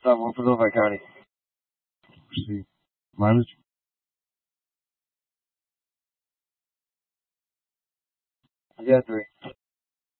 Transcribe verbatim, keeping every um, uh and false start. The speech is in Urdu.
Stop one for Novi County. See, minus. Yeah, three.